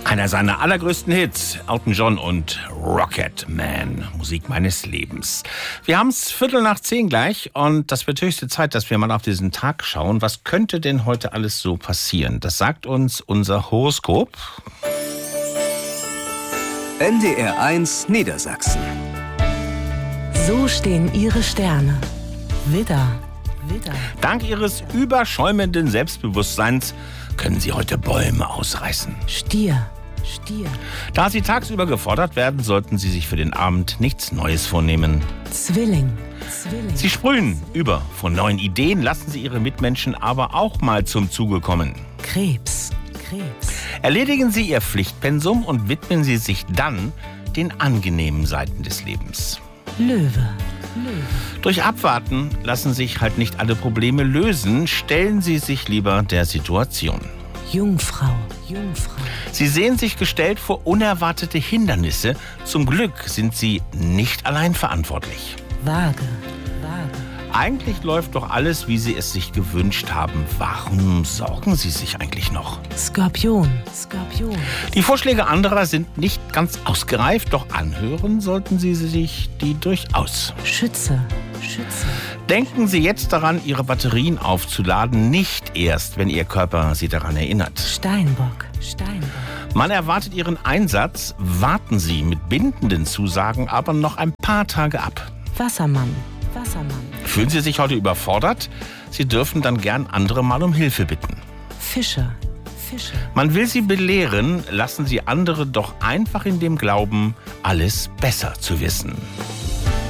Einer seiner allergrößten Hits, Elton John und Rocket Man, Musik meines Lebens. Wir haben es 9:15 gleich und das wird höchste Zeit, dass wir mal auf diesen Tag schauen. Was könnte denn heute alles so passieren? Das sagt uns unser Horoskop. NDR 1 Niedersachsen. So stehen Ihre Sterne. Widder. Dank Ihres überschäumenden Selbstbewusstseins können Sie heute Bäume ausreißen. Stier. Da Sie tagsüber gefordert werden, sollten Sie sich für den Abend nichts Neues vornehmen. Zwilling. Sie sprühen über von neuen Ideen, lassen Sie Ihre Mitmenschen aber auch mal zum Zuge kommen. Krebs. Erledigen Sie Ihr Pflichtpensum und widmen Sie sich dann den angenehmen Seiten des Lebens. Löwe. Durch Abwarten lassen sich halt nicht alle Probleme lösen. Stellen Sie sich lieber der Situation. Jungfrau. Sie sehen sich gestellt vor unerwartete Hindernisse. Zum Glück sind Sie nicht allein verantwortlich. Waage. Eigentlich läuft doch alles, wie Sie es sich gewünscht haben. Warum sorgen Sie sich eigentlich noch? Skorpion. Die Vorschläge anderer sind nicht ganz ausgereift, doch anhören sollten Sie sich die durchaus. Schütze. Denken Sie jetzt daran, Ihre Batterien aufzuladen, nicht erst, wenn Ihr Körper Sie daran erinnert. Steinbock. Man erwartet Ihren Einsatz, warten Sie mit bindenden Zusagen aber noch ein paar Tage ab. Wassermann. Fühlen Sie sich heute überfordert? Sie dürfen dann gern andere mal um Hilfe bitten. Fische. Man will Sie belehren, lassen Sie andere doch einfach in dem Glauben, alles besser zu wissen.